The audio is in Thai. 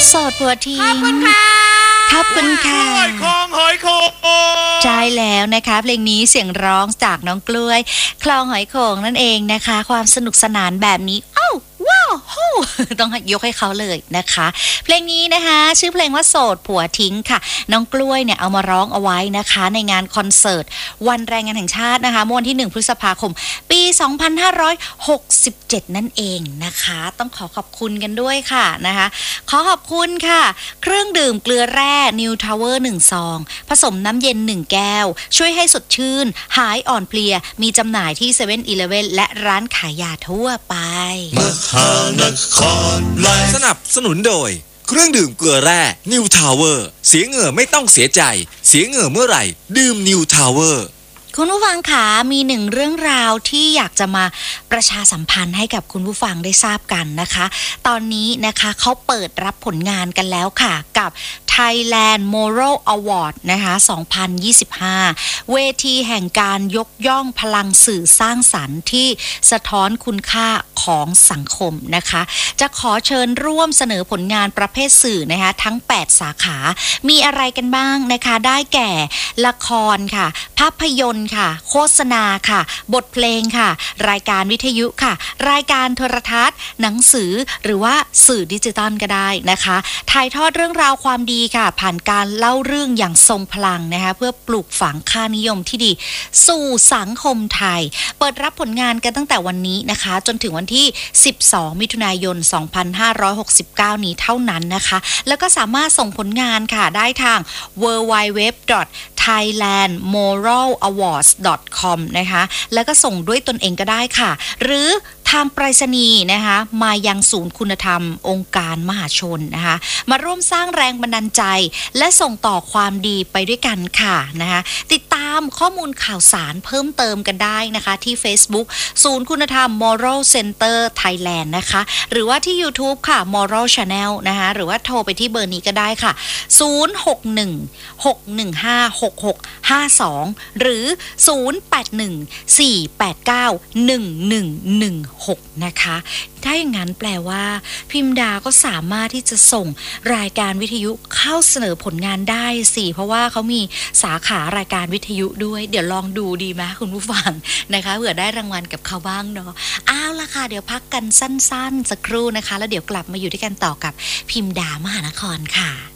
โสดผัวทิ้งขอบคุณค่ะขอบคุณค่ะหอยโข่งใช่แล้วนะคะเพลงนี้เสียงร้องจากน้องกล้วยคลองหอยโข่งนั่นเองนะคะความสนุกสนานแบบนี้ว้าวต้องยกให้เขาเลยนะคะเพลงนี้นะคะชื่อเพลงว่าโสดผัวทิ้งค่ะน้องกล้วยเนี่ยเอามาร้องเอาไว้นะคะในงานคอนเสิร์ตวันแรงงานแห่งชาตินะคะเมื่อวันที่1พฤษภาคมปี2567นั่นเองนะคะต้องขอบคุณกันด้วยค่ะนะคะขอขอบคุณค่ะเครื่องดื่มเกลือแร่ New Tower 1 ซองผสมน้ำเย็น1แก้วช่วยให้สดชื่นหายอ่อนเพลียมีจำหน่ายที่ 7-Eleven และร้านขายยาทั่วไปสนับสนุนโดยเครื่องดื่มเกลือแร่ New Tower เสียเหงื่อไม่ต้องเสียใจเสียเหงื่อเมื่อไหร่ดื่ม New Tower คุณผู้ฟังคะมีหนึ่งเรื่องราวที่อยากจะมาประชาสัมพันธ์ให้กับคุณผู้ฟังได้ทราบกันนะคะตอนนี้นะคะเขาเปิดรับผลงานกันแล้วค่ะกับ Thailand Moral Award นะคะ2025เวทีแห่งการยกย่องพลังสื่อสร้างสรรค์ที่สะท้อนคุณค่าของสังคมนะคะจะขอเชิญร่วมเสนอผลงานประเภทสื่อนะคะทั้ง8สาขามีอะไรกันบ้างนะคะได้แก่ละครค่ะภาพยนตร์ค่ะโฆษณาค่ะบทเพลงค่ะรายการวิทยุค่ะรายการโทรทัศน์หนังสือหรือว่าสื่อดิจิตอลก็ได้นะคะถ่ายทอดเรื่องราวความดีค่ะผ่านการเล่าเรื่องอย่างทรงพลังนะคะเพื่อปลูกฝังค่านิยมที่ดีสู่สังคมไทยเปิดรับผลงานกันตั้งแต่วันนี้นะคะจนถึงวันที่12มิถุนายน2569นี้เท่านั้นนะคะแล้วก็สามารถส่งผลงานค่ะได้ทาง www.thailandmoralawards.com นะคะแล้วก็ส่งด้วยตนเองก็ได้ค่ะหรือทางไปรษณีย์นะคะมายังศูนย์คุณธรรมองค์การมหาชนนะคะมาร่วมสร้างแรงบันดาลใจและส่งต่อความดีไปด้วยกันค่ะนะคะติดตามข้อมูลข่าวสารเพิ่มเติมกันได้นะคะที่ Facebook ศูนย์คุณธรรม Moral Center Thailand นะคะหรือว่าที่ YouTube ค่ะ Moral Channel นะคะหรือว่าโทรไปที่เบอร์นี้ก็ได้ค่ะ061-615-6652หรือ0814891116นะคะถ้าอย่างนั้นแปลว่าพิมดาก็สามารถที่จะส่งรายการวิทยุเข้าเสนอผลงานได้สิเพราะว่าเขามีสาขารายการวิทยุด้วยเดี๋ยวลองดูดีไหมคุณผู้ฟังนะคะเผื่อได้รางวัลกับเขาบ้างเนาะอ้าวล่ะค่ะเดี๋ยวพักกันสั้นๆสักครู่นะคะแล้วเดี๋ยวกลับมาอยู่ด้วยกันต่อกับพิมดามหานครค่ะ